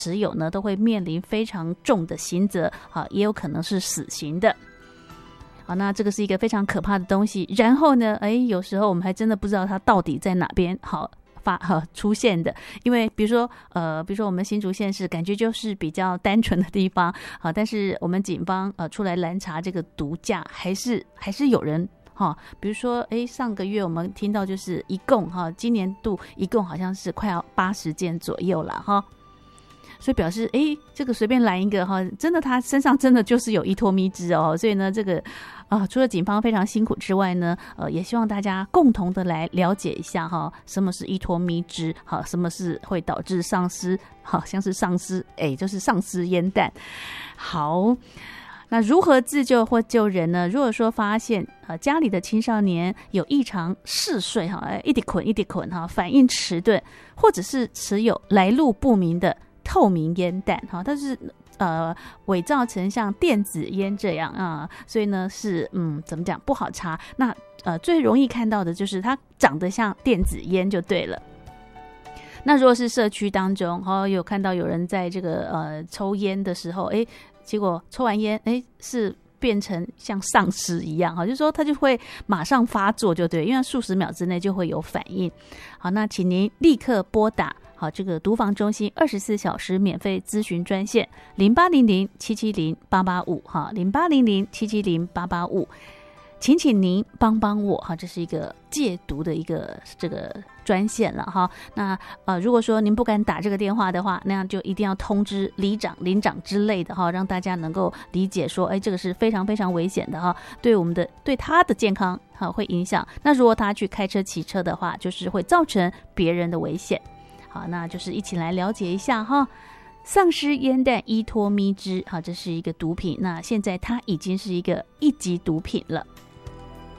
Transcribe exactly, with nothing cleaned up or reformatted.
持有呢，都会面临非常重的刑责，好，也有可能是死刑的。好，那这个是一个非常可怕的东西。然后呢，哎，有时候我们还真的不知道它到底在哪边好发呃出现的，因为比如说呃，比如说我们新竹县是感觉就是比较单纯的地方，好，但是我们警方呃出来拦查这个毒驾，还是还是有人。哈，比如说，哎，上个月我们听到就是一共哈，今年度一共好像是快要八十件左右了哈，所以表示，哎，这个随便拦一个哈，真的他身上真的就是有依托咪汁哦，所以呢，这个啊、呃，除了警方非常辛苦之外呢，呃，也希望大家共同的来了解一下哈，什么是依托咪汁，好，什么是会导致丧失，好像是丧失，哎，就是丧失烟弹，好。那如何自救或救人呢？如果说发现呃家里的青少年有异常嗜睡哈，一滴捆一滴捆哈，反应迟钝，或者是持有来路不明的透明烟弹哈，它是呃伪造成像电子烟这样啊，所以呢是嗯怎么讲不好查。那呃最容易看到的就是它长得像电子烟就对了。那如果是社区当中，哦，有看到有人在这个呃抽烟的时候，哎。结果抽完烟，哎，是变成像丧尸一样，哈，就是说他就会马上发作，就对，因为数十秒之内就会有反应。好，那请您立刻拨打好这个毒防中心二十四小时免费咨询专线零八零零七七零八八五哈，零八零零七七零八八五。请请您帮帮我哈，这是一个戒毒的一个这个专线了哈。那呃，如果说您不敢打这个电话的话，那样就一定要通知里长、邻长之类的哈，让大家能够理解说，哎，这个是非常非常危险的哈，对我们的对他的健康哈会影响。那如果他去开车、骑车的话，就是会造成别人的危险。好，那就是一起来了解一下哈。丧失烟弹依托咪汁，好，这是一个毒品，那现在它已经是一个一级毒品了。